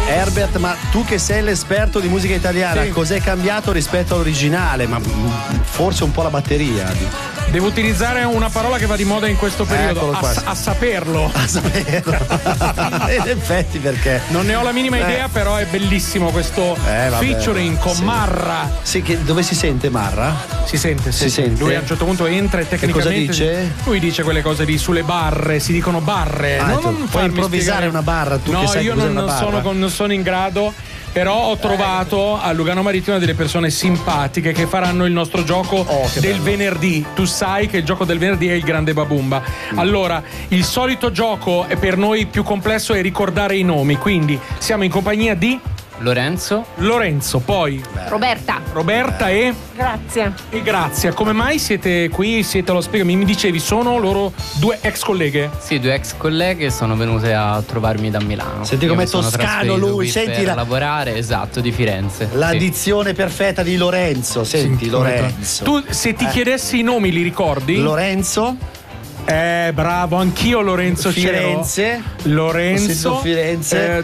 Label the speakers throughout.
Speaker 1: Herbert, ma tu che sei l'esperto di musica italiana,
Speaker 2: Sì.
Speaker 1: cos'è cambiato rispetto all'originale? Ma forse un po' la batteria.
Speaker 2: Devo utilizzare una parola che va di moda in questo periodo.
Speaker 1: Eccolo qua.
Speaker 2: A saperlo.
Speaker 1: A saperlo. In effetti, perché
Speaker 2: Non ne ho la minima idea, però è bellissimo questo
Speaker 1: vabbè.
Speaker 2: featuring con
Speaker 1: Sì.
Speaker 2: Marra.
Speaker 1: Sì, dove si sente Marra?
Speaker 2: Si sente, sì.
Speaker 1: Si sente?
Speaker 2: Lui a un certo punto entra e tecnicamente.
Speaker 1: cosa dice?
Speaker 2: Lui dice quelle cose lì sulle barre, si dicono barre.
Speaker 1: Puoi
Speaker 2: farmi
Speaker 1: improvvisare
Speaker 2: spiegare.
Speaker 1: una barra, tu
Speaker 2: no,
Speaker 1: che sai
Speaker 2: io
Speaker 1: cos'è
Speaker 2: non,
Speaker 1: una barra.
Speaker 2: non sono in grado. Però ho trovato a Lugano Marittimo delle persone simpatiche che faranno il nostro gioco del venerdì. Tu sai che il gioco del venerdì è il grande Babumba. Allora, il solito gioco per noi più complesso è ricordare i nomi. Quindi siamo in compagnia di Lorenzo, poi Roberta e Grazia. Come mai siete qui? Siete allo Spiega? Mi dicevi, sono loro due ex colleghe?
Speaker 3: Sì, due ex colleghe sono venute a trovarmi da Milano.
Speaker 1: Senti
Speaker 3: Io
Speaker 1: com'è
Speaker 3: mi sono
Speaker 1: toscano
Speaker 3: trasferito
Speaker 1: lui,
Speaker 3: qui
Speaker 1: senti
Speaker 3: per lavorare, esatto, di Firenze.
Speaker 1: La
Speaker 3: sì.
Speaker 1: dizione perfetta di Lorenzo. Senti, Lorenzo.
Speaker 2: Tu, se ti chiedessi i nomi, li ricordi?
Speaker 1: Lorenzo.
Speaker 2: Bravo, anch'io Lorenzo
Speaker 1: Firenze.
Speaker 2: Lorenzo
Speaker 1: Firenze.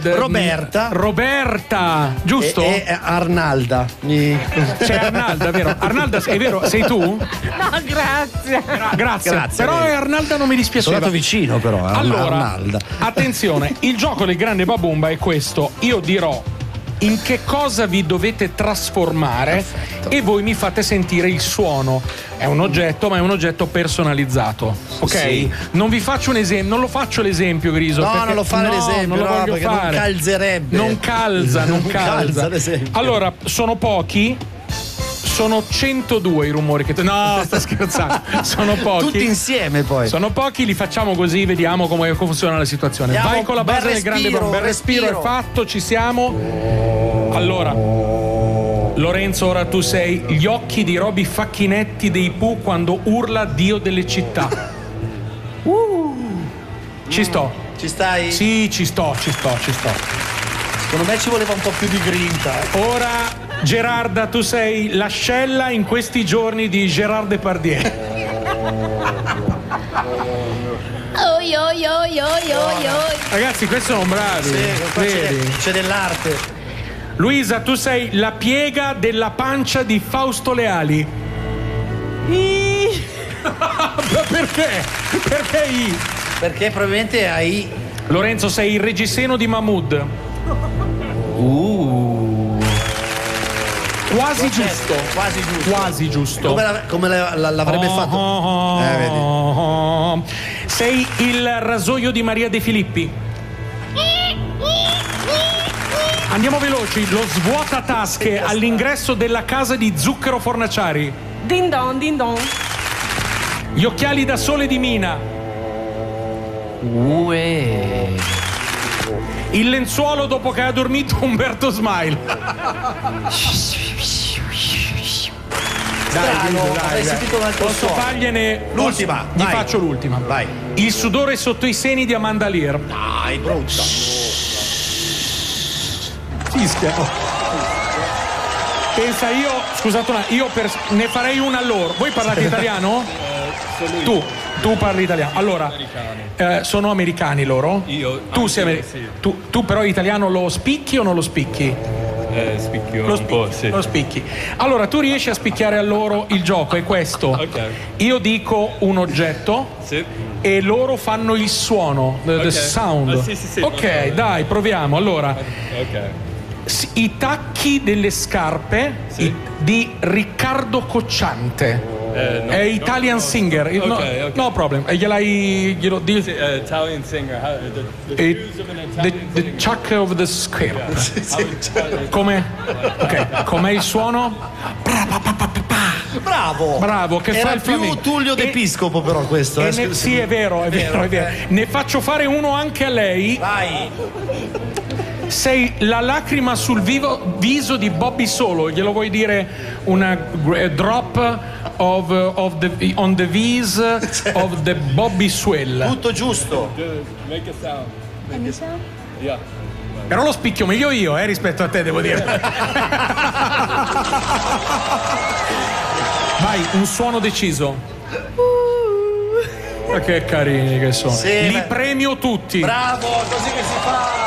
Speaker 2: Roberta, giusto?
Speaker 1: E Arnalda.
Speaker 2: C'è Arnalda, vero? Arnalda, è vero, sei tu?
Speaker 4: No, grazie.
Speaker 2: Grazie. Però Arnalda non mi dispiaceva.
Speaker 1: Sono andato vicino però.
Speaker 2: Allora,
Speaker 1: Arnalda.
Speaker 2: attenzione, il gioco del grande Babumba è questo. Io dirò in che cosa vi dovete trasformare e voi mi fate sentire il suono. È un oggetto, ma è un oggetto personalizzato. Ok?
Speaker 1: Sì.
Speaker 2: Non vi faccio un esempio, non lo faccio l'esempio, Griso.
Speaker 1: No,
Speaker 2: perché,
Speaker 1: non lo fare l'esempio,
Speaker 2: non lo
Speaker 1: no,
Speaker 2: voglio
Speaker 1: perché
Speaker 2: fare.
Speaker 1: non calzerebbe.
Speaker 2: Non calza.
Speaker 1: Non calza l'esempio.
Speaker 2: Allora, sono pochi. Sono 102 i rumori che. No, sto scherzando. Sono pochi.
Speaker 1: Tutti insieme poi.
Speaker 2: Sono pochi, li facciamo così, vediamo come funziona la situazione.
Speaker 1: Andiamo,
Speaker 2: Vai con la base del grande Babumba. Respiro è fatto, ci siamo. Allora, Lorenzo, ora tu sei gli occhi di Roby Facchinetti dei Pooh quando urla Dio delle città. Ci sto.
Speaker 1: Ci stai?
Speaker 2: Sì, ci sto.
Speaker 1: Secondo me ci voleva un po' più di grinta.
Speaker 2: Ora, Gerarda, tu sei l'ascella in questi giorni di Gérard Depardieu.
Speaker 4: Oi, oi, oi, oi, oi, oi.
Speaker 2: Ragazzi, questi sono bravi.
Speaker 1: Qua
Speaker 2: Vedi?
Speaker 1: c'è dell'arte.
Speaker 2: Luisa, tu sei la piega della pancia di Fausto Leali. Perché? Perché I?
Speaker 1: Perché probabilmente hai.
Speaker 2: Lorenzo, sei il reggiseno di Mahmood. Quasi giusto. Quasi giusto.
Speaker 1: Come l'avrebbe fatto? Vedi.
Speaker 2: Sei il rasoio di Maria De Filippi. Andiamo veloci. Lo svuotatasche all'ingresso della casa di Zucchero Fornaciari.
Speaker 4: Din don, din don.
Speaker 2: Gli occhiali da sole di Mina. Il lenzuolo dopo che ha dormito Umberto Smile. Dai.
Speaker 1: sentito un altro
Speaker 2: Posso
Speaker 1: suono.
Speaker 2: fargliene
Speaker 1: L'ultima,
Speaker 2: Gli
Speaker 1: vai.
Speaker 2: faccio l'ultima.
Speaker 1: Vai.
Speaker 2: Il sudore sotto i seni di Amanda Lear.
Speaker 1: Dai, brutta.
Speaker 2: Fischia. Pensa io, scusate un attimo, ne farei una a loro. Voi parlate italiano? Tu parli italiano. Allora, sono americani loro?
Speaker 5: Io.
Speaker 2: Tu sei
Speaker 5: sì.
Speaker 2: tu però italiano lo spicchi o non lo spicchi?
Speaker 5: Spicchio
Speaker 2: Lo
Speaker 5: un po', sì.
Speaker 2: Lo spicchi. Allora, tu riesci a spicchiare a loro il gioco, è questo.
Speaker 5: Ok.
Speaker 2: Io dico un oggetto
Speaker 5: Sì.
Speaker 2: e loro fanno il suono, the
Speaker 5: Ok.
Speaker 2: sound.
Speaker 5: Sì.
Speaker 2: Ok, dai, proviamo. Allora,
Speaker 5: Ok.
Speaker 2: i tacchi delle scarpe di Riccardo Cocciante. È Italian singer.
Speaker 5: Ok.
Speaker 2: No problem. E glielo di
Speaker 5: Italian singer. The shoes of an Italian
Speaker 2: the
Speaker 5: singer.
Speaker 2: chuck of the scarpe. Come? Ok, com'è il suono?
Speaker 1: Bravo.
Speaker 2: Che
Speaker 1: Era
Speaker 2: fa il
Speaker 1: più
Speaker 2: flamenco.
Speaker 1: Tullio D'Episcopo però questo.
Speaker 2: Sì, è vero. Ne faccio fare uno anche a lei.
Speaker 1: Vai.
Speaker 2: Sei la lacrima sul viso di Bobby Solo. Glielo vuoi dire una drop on the vis of the Bobby Swell?
Speaker 1: Tutto giusto.
Speaker 5: Make a sound. Yeah.
Speaker 2: Però lo spicchio meglio io, rispetto a te, devo dire. Vai, un suono deciso. Ma che carini che sono.
Speaker 1: Sì,
Speaker 2: Li premio tutti.
Speaker 1: Bravo, così che si fa.